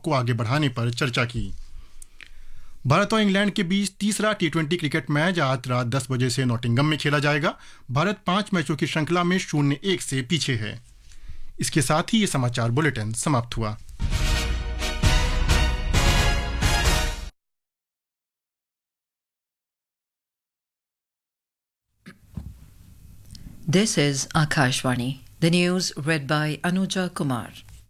को आगे बढ़ाने पर चर्चा की। भारत और इंग्लैंड के बीच तीसरा टी20 क्रिकेट मैच आज रात 10 बजे से नॉटिंघम में खेला जाएगा। भारत 5 मैचों की श्रृंखला में 0-1 से पीछे है। इसके साथ ही ये समाचार बुलेटिन समाप्त हुआ। This is Akashvani. The news read by Anuja Kumar.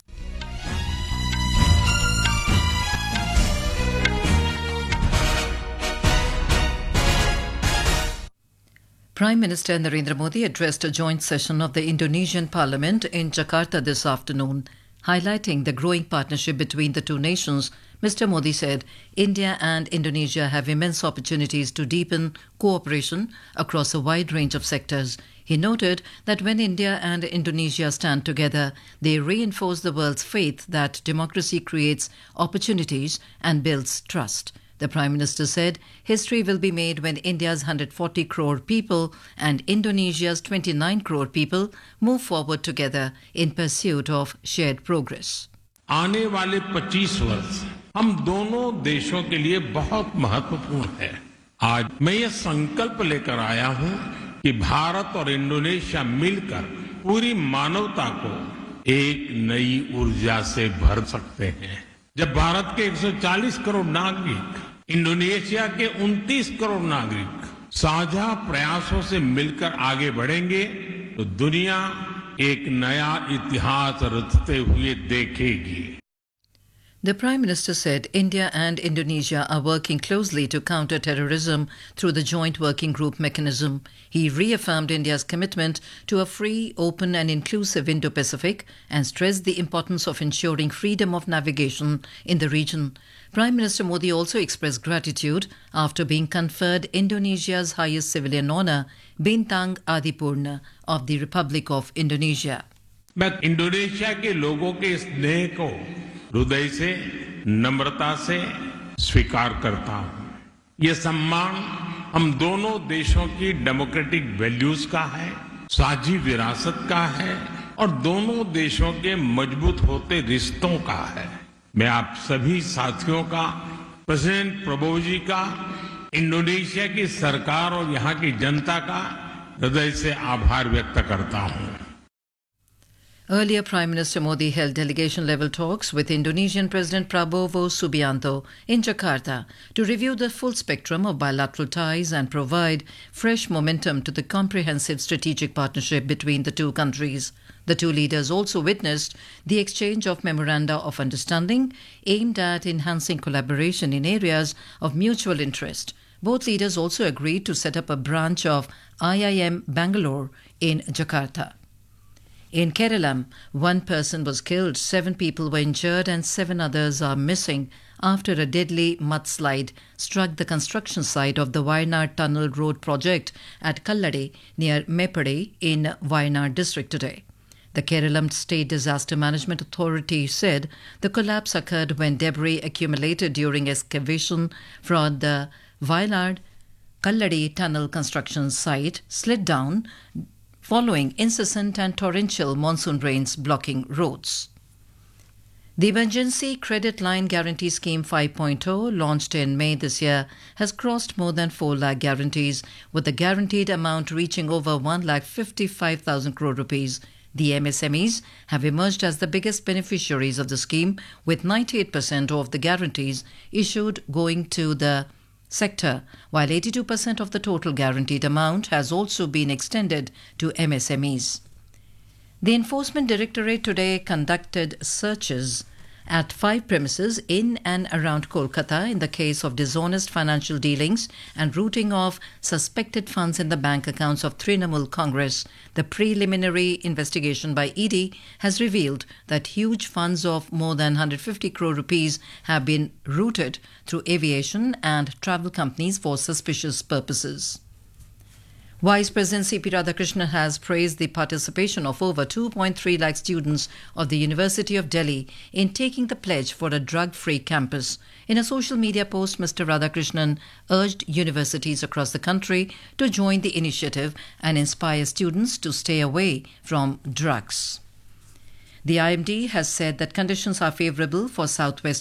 Prime Minister Narendra Modi addressed a joint session of the Indonesian Parliament in Jakarta this afternoon. Highlighting the growing partnership between the two nations, Mr. Modi said India and Indonesia have immense opportunities to deepen cooperation across a wide range of sectors. He noted that when India and Indonesia stand together, they reinforce the world's faith that democracy creates opportunities and builds trust. The Prime Minister said history will be made when India's 140 crore people and Indonesia's 29 crore people move forward together in pursuit of shared progress. आने वाले 25 वर्ष हम दोनों देशों के लिए बहुत महत्वपूर्ण है। आज मैं ये संकल्प लेकर आया हूं कि भारत और इंडोनेशिया मिलकर पूरी मानवता को एक नई ऊर्जा से भर सकते हैं। जब भारत के 140 करोड़ नागरिक, इंडोनेशिया के 29 करोड़ नागरिक साझा प्रयासों से मिलकर आगे बढ़ेंगे तो दुनिया एक नया इतिहास रचते हुए देखेगी। The Prime Minister said India and Indonesia are working closely to counter terrorism through the Joint Working Group mechanism. He reaffirmed India's commitment to a free, open and inclusive Indo-Pacific and stressed the importance of ensuring freedom of navigation in the region. Prime Minister Modi also expressed gratitude after being conferred Indonesia's highest civilian honour, Bintang Adipurna of the Republic of Indonesia. मैं Indonesia के लोगों के स्नेह को हृदय से, नम्रता से स्वीकार करता हूं। ये सम्मान हम दोनों देशों की डेमोक्रेटिक वैल्यूज का है, साझी विरासत का है और दोनों देशों के मजबूत होते रिश्तों का है। मैं आप सभी साथियों का, प्रेसिडेंट प्रबोवो जी का, इंडोनेशिया की सरकार और यहाँ की जनता का हृदय से आभार व्यक्त करता हूं। Earlier, Prime Minister Modi held delegation-level talks with Indonesian President Prabowo Subianto in Jakarta to review the full spectrum of bilateral ties and provide fresh momentum to the comprehensive strategic partnership between the two countries. The two leaders also witnessed the exchange of memoranda of understanding aimed at enhancing collaboration in areas of mutual interest. Both leaders also agreed to set up a branch of IIM Bangalore in Jakarta. In Kerala, one person was killed, 7 people were injured and 7 others are missing after a deadly mudslide struck the construction site of the Wayanad Tunnel Road project at Kallade near Meppade in Wayanad district today. The Kerala State Disaster Management Authority said the collapse occurred when debris accumulated during excavation from the Wayanad Kallade Tunnel construction site slid down following incessant and torrential monsoon rains blocking roads. The Emergency Credit Line Guarantee Scheme 5.0, launched in May this year, has crossed more than 4 lakh guarantees, with the guaranteed amount reaching over 1,55,000 crore rupees. The MSMEs have emerged as the biggest beneficiaries of the scheme, with 98% of the guarantees issued going to the sector, while 82% of the total guaranteed amount has also been extended to MSMEs. The Enforcement Directorate today conducted searches at 5 premises in and around Kolkata in the case of dishonest financial dealings and routing of suspected funds in the bank accounts of Trinamool Congress. The preliminary investigation by ED has revealed that huge funds of more than 150 crore rupees have been routed through aviation and travel companies for suspicious purposes. Vice President C.P. Radhakrishnan has praised the participation of over 2.3 lakh students of the University of Delhi in taking the pledge for a drug-free campus. In a social media post, Mr. Radhakrishnan urged universities across the country to join the initiative and inspire students to stay away from drugs. The IMD has said that conditions are favourable for southwest